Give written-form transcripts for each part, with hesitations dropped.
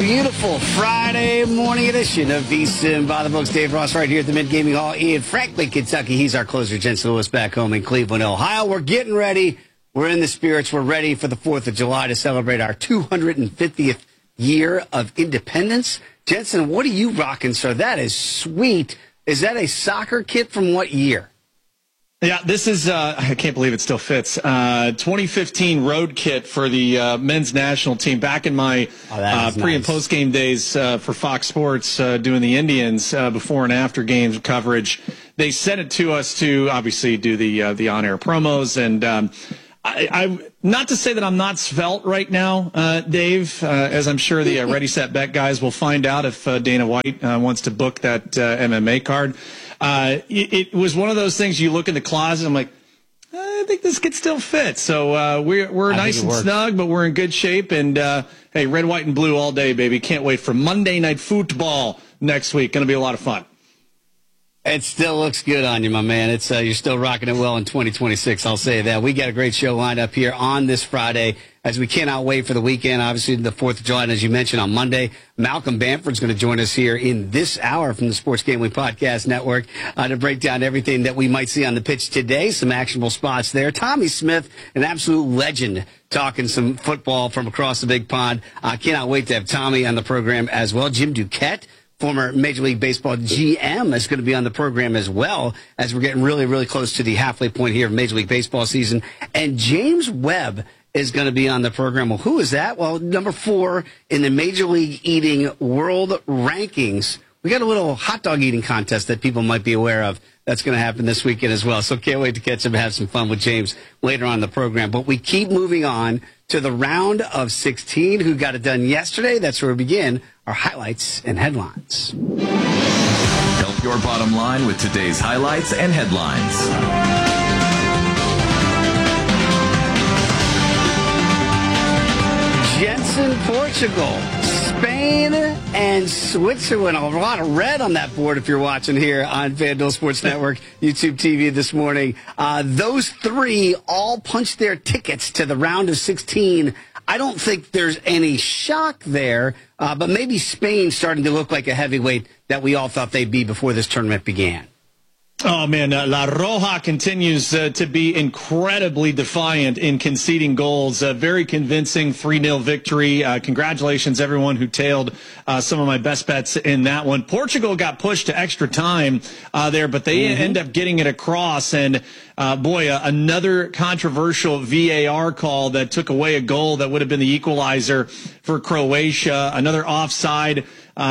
Beautiful Friday morning edition of VSiN by the Books. Dave Ross right here at the Mint Gaming Hall in Franklin, Kentucky. He's our closer, Jensen Lewis, back home in Cleveland, Ohio. We're getting ready. We're in the spirits. We're ready for the 4th of July to celebrate our 250th year of independence. Jensen, what are you rocking, sir? That is sweet. Is that a soccer kit from what year? Yeah, this is, I can't believe it still fits, 2015 road kit for the men's national team. Back in my pre- and post-game days for Fox Sports doing the Indians before and after games coverage, they sent it to us to obviously do the on-air promos. And I not to say that I'm not svelte right now, Dave, as I'm sure the Ready, Set, Bet guys will find out if Dana White wants to book that MMA card. It was one of those things you look in the closet, I'm like, I think this could still fit. So we're nice and snug, but we're in good shape. And hey, red, white, and blue all day, baby. Can't wait for Monday Night Football next week. Going to be a lot of fun. It still looks good on you, my man. It's you're still rocking it well in 2026, I'll say that. We got a great show lined up here on this Friday, as we cannot wait for the weekend, obviously the 4th of July. And as you mentioned, on Monday, Malcolm Bamford's going to join us here in this hour from the Sports Gambling Podcast Network to break down everything that we might see on the pitch today, some actionable spots there. Tommy Smith, an absolute legend, talking some football from across the big pond. I cannot wait to have Tommy on the program as well. Jim Duquette, former Major League Baseball GM, is going to be on the program as well, as we're getting really, really close to the halfway point here of Major League Baseball season. And James Webb is going to be on the program. Well, who is that? Well, number 4 in the Major League Eating World Rankings. We got a little hot dog eating contest that people might be aware of. That's going to happen this weekend as well. So can't wait to catch him and have some fun with James later on in the program. But we keep moving on to the round of 16. Who got it done yesterday? That's where we begin our highlights and headlines. Help your bottom line with today's highlights and headlines. Jensen, Portugal, Spain, and Switzerland. A lot of red on that board if you're watching here on FanDuel Sports Network, YouTube TV this morning. Those 3 all punched their tickets to the round of 16. I don't think there's any shock there, but maybe Spain starting to look like a heavyweight that we all thought they'd be before this tournament began. Oh, man, La Roja continues to be incredibly defiant in conceding goals. Very convincing 3-0 victory. Congratulations, everyone who tailed some of my best bets in that one. Portugal got pushed to extra time there, but they end up getting it across. And, another controversial VAR call that took away a goal that would have been the equalizer for Croatia. Another offside.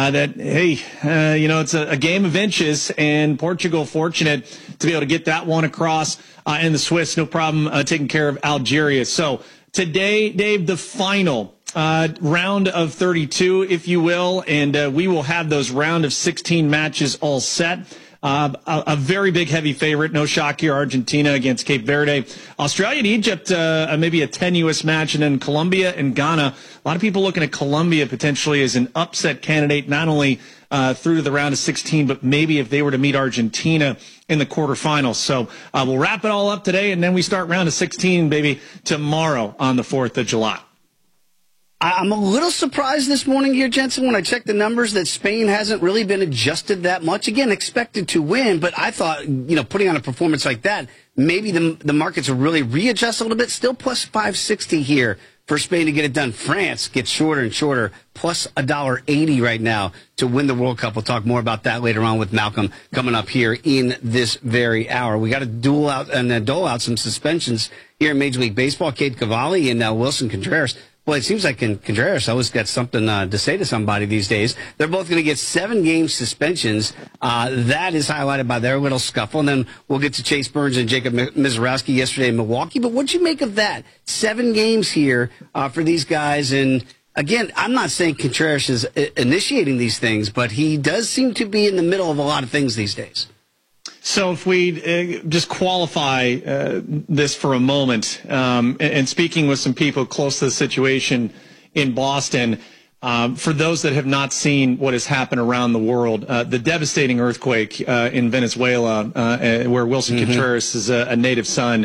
It's a game of inches, and Portugal fortunate to be able to get that one across, and the Swiss, no problem taking care of Algeria. So today, Dave, the final round of 32, if you will, and we will have those round of 16 matches all set. A very big, heavy favorite. No shock here. Argentina against Cape Verde. Australia and Egypt, maybe a tenuous match. And then Colombia and Ghana. A lot of people looking at Colombia potentially as an upset candidate, not only through to the round of 16, but maybe if they were to meet Argentina in the quarterfinals. So we'll wrap it all up today, and then we start round of 16, baby, tomorrow on the 4th of July. I'm a little surprised this morning here, Jensen, when I checked the numbers that Spain hasn't really been adjusted that much. Again, expected to win, but I thought, putting on a performance like that, maybe the markets will really readjust a little bit. Still plus 560 here for Spain to get it done. France gets shorter and shorter, plus $1.80 right now to win the World Cup. We'll talk more about that later on with Malcolm coming up here in this very hour. We got to dole out some suspensions here in Major League Baseball. Cade Cavalli and Wilson Contreras. Well, it seems like Contreras always got something to say to somebody these days. They're both going to get 7-game suspensions. That is highlighted by their little scuffle. And then we'll get to Chase Burns and Jacob Misiorowski yesterday in Milwaukee. But what'd you make of that? 7 games here for these guys. And, again, I'm not saying Contreras is initiating these things, but he does seem to be in the middle of a lot of things these days. So if we just qualify this for a moment, and speaking with some people close to the situation in Boston, for those that have not seen what has happened around the world, the devastating earthquake in Venezuela, where Wilson Contreras is a native son,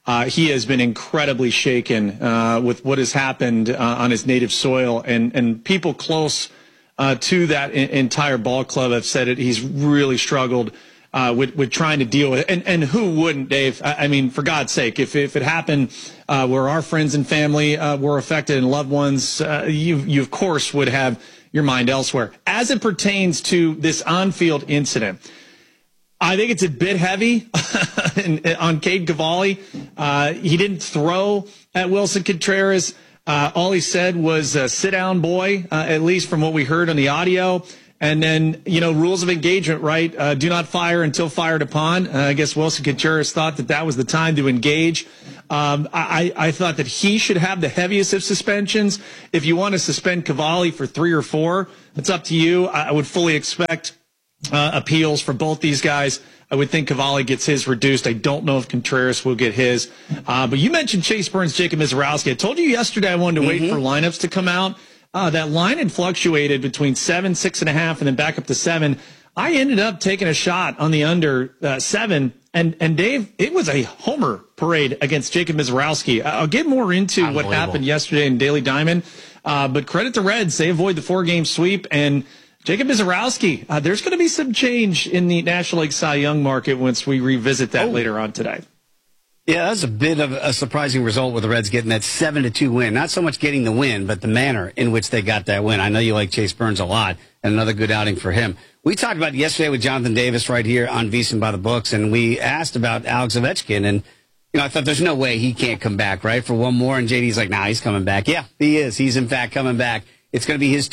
he has been incredibly shaken with what has happened on his native soil, and people close to that entire ball club have said it. He's really struggled with trying to deal with it. And who wouldn't, Dave? I mean, for God's sake, if it happened where our friends and family were affected and loved ones, you of course would have your mind elsewhere. As it pertains to this on-field incident, I think it's a bit heavy on Cade Cavalli. He didn't throw at Wilson Contreras. All he said was, sit down, boy, at least from what we heard on the audio. And then, rules of engagement, right? Do not fire until fired upon. I guess Wilson Contreras thought that was the time to engage. I thought that he should have the heaviest of suspensions. If you want to suspend Cavalli for 3 or 4, it's up to you. I would fully expect appeals for both these guys. I would think Cavalli gets his reduced. I don't know if Contreras will get his. But you mentioned Chase Burns, Jacob Mizorowski. I told you yesterday I wanted to wait for lineups to come out. That line had fluctuated between 7, 6.5, and then back up to 7. I ended up taking a shot on the under 7. And Dave, it was a homer parade against Jacob Mizorowski. I'll get more into what happened yesterday in Daily Diamond. But credit the Reds. They avoid the 4-game sweep. And Jacob Mizorowski, there's going to be some change in the National League Cy Young market once we revisit that later on today. Yeah, that's a bit of a surprising result with the Reds getting that 7-2 win. Not so much getting the win, but the manner in which they got that win. I know you like Chase Burns a lot, and another good outing for him. We talked about it yesterday with Jonathan Davis right here on VSiN by the Books, and we asked about Alex Ovechkin, and I thought there's no way he can't come back, right, for one more, and JD's like, nah, he's coming back. Yeah, he is. He's, in fact, coming back. It's going to be his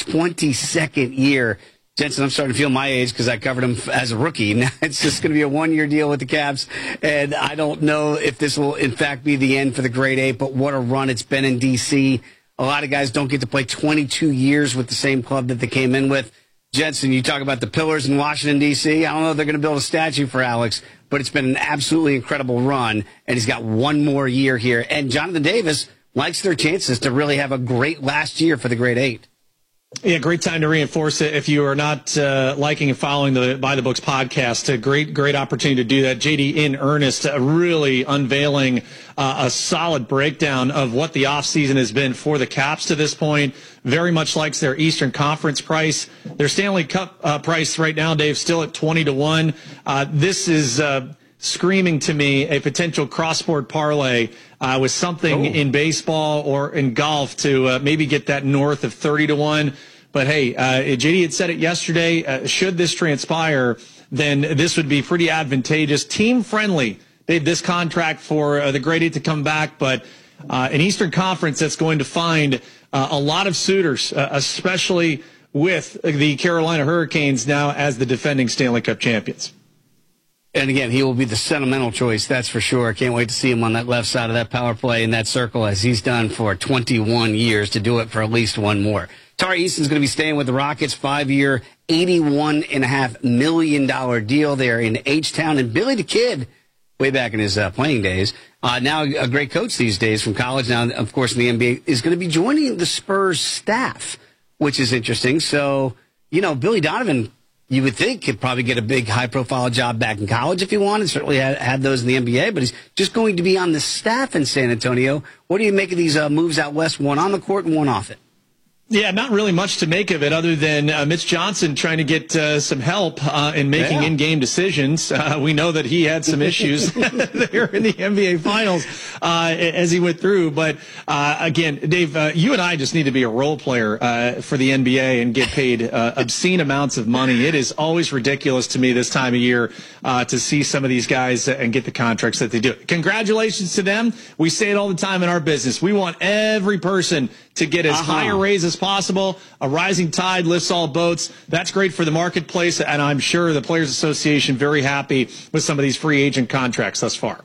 22nd year. Jensen, I'm starting to feel my age because I covered him as a rookie. Now it's just going to be a 1-year deal with the Caps, and I don't know if this will, in fact, be the end for the Grade 8, but what a run it's been in D.C. A lot of guys don't get to play 22 years with the same club that they came in with. Jensen, you talk about the pillars in Washington, D.C. I don't know if they're going to build a statue for Alex, but it's been an absolutely incredible run, and he's got one more year here. And Jonathan Davis likes their chances to really have a great last year for the Grade 8. Yeah, great time to reinforce it. If you are not liking and following the By the Books podcast, a great opportunity to do that. JD in earnest, really unveiling a solid breakdown of what the offseason has been for the Caps to this point. Very much likes their Eastern Conference price. Their Stanley Cup price right now, Dave, still at 20-1. This is screaming to me a potential cross-sport parlay with something in baseball or in golf to maybe get that north of 30-1. But hey, JD had said it yesterday. Should this transpire, then this would be pretty advantageous, team-friendly. This contract for the Grade 8 to come back, but an Eastern Conference that's going to find a lot of suitors, especially with the Carolina Hurricanes now as the defending Stanley Cup champions. And again, he will be the sentimental choice, that's for sure. I can't wait to see him on that left side of that power play in that circle as he's done for 21 years to do it for at least one more. Tari Easton's going to be staying with the Rockets, 5-year, $81.5 million deal there in H-Town. And Billy the Kid, way back in his playing days, now a great coach these days from college, now, of course, in the NBA, is going to be joining the Spurs staff, which is interesting. So, Billy Donovan, you would think could probably get a big high-profile job back in college if he wanted. Certainly had those in the NBA, but he's just going to be on the staff in San Antonio. What do you make of these moves out west, one on the court and one off it? Yeah, not really much to make of it other than Mitch Johnson trying to get some help in making in-game decisions. We know that he had some issues there in the NBA Finals as he went through. But again, Dave, you and I just need to be a role player for the NBA and get paid obscene amounts of money. It is always ridiculous to me this time of year to see some of these guys and get the contracts that they do. Congratulations to them. We say it all the time in our business. We want every person to get as high a raise as possible. A rising tide lifts all boats. That's great for the marketplace, and I'm sure the Players Association very happy with some of these free agent contracts thus far.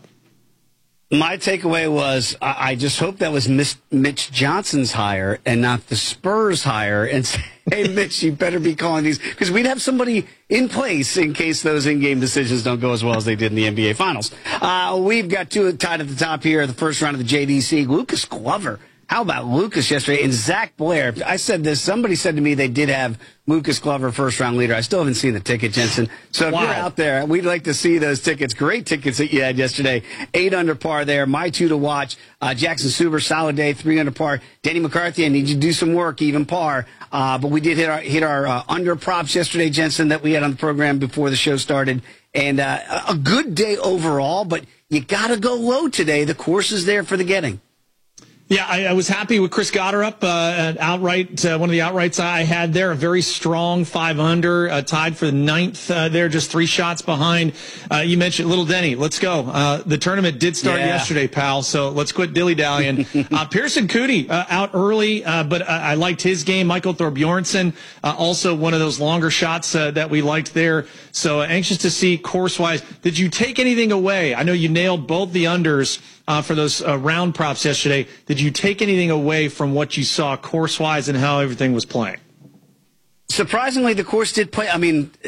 My takeaway was I just hope that was Mitch Johnson's hire and not the Spurs hire. And say, hey, Mitch, you better be calling these, because we'd have somebody in place in case those in-game decisions don't go as well as they did in the NBA Finals. We've got two tied at the top here, the first round of the JDC. Lucas Glover How about Lucas yesterday and Zach Blair? I said this. Somebody said to me they did have Lucas Glover first-round leader. I still haven't seen the ticket, Jensen. So if you're out there, we'd like to see those tickets. Great tickets that you had yesterday. 8 under par there. My 2 to watch. Jackson Suber, solid day, 3 under par. Danny McCarthy, I need you to do some work, even par. But we did hit our under props yesterday, Jensen, that we had on the program before the show started. And a good day overall, but you got to go low today. The course is there for the getting. Yeah, I was happy with Chris Gotterup, outright, one of the outrights I had there, a very strong 5 under, tied for the 9th there, just 3 shots behind. You mentioned Little Denny. Let's go. The tournament did start yesterday, pal, so let's quit dilly-dallying. Pearson Cooney out early, but I liked his game. Michael Thorbjornsen, also one of those longer shots that we liked there. So anxious to see course-wise. Did you take anything away? I know you nailed both the unders for those round props yesterday. Did you take anything away from what you saw course-wise and how everything was playing? Surprisingly, the course did play. I mean,